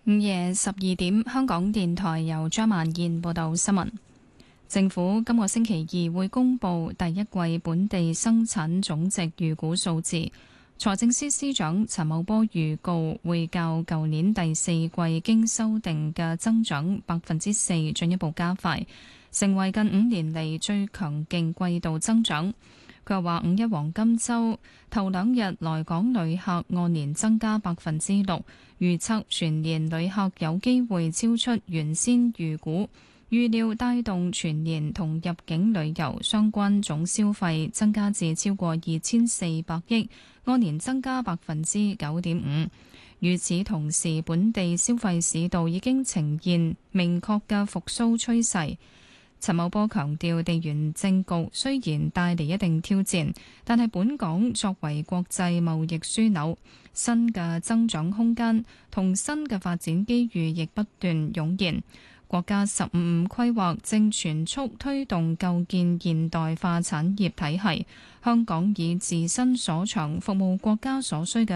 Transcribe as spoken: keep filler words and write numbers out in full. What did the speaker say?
午夜十二點，香港電台由張萬燕報道新聞。政府今個星期二會公布第一季本地生產總值預估數字。財政司司長陳茂波預告會較舊年第四季經修訂嘅增長百分之四進一步加快，成為近五年嚟最強勁季度增長。佢又話五一黃金週頭兩日來港旅客按年增加百分之六，預測全年旅客有機會超出原先預估，預料帶動全年同入境旅遊相關總消費增加至超過二千四百億，按年增加百分之九點五。與此同時，本地消費市道已經呈現明確嘅復甦趨勢。陳茂波強調，地緣政局雖然帶嚟一定挑戰，但係本港作為國際貿易樞紐，新嘅增長空間同新嘅發展機遇亦不斷湧現。國家十五五規劃正全速推動構建現代化產業體系，香港以自身所長服務國家所需嘅